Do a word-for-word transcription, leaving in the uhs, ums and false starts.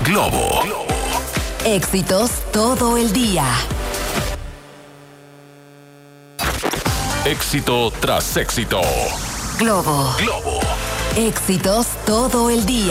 Globo. Éxitos todo el día. Éxito tras éxito. Globo. Globo. Éxitos todo el día.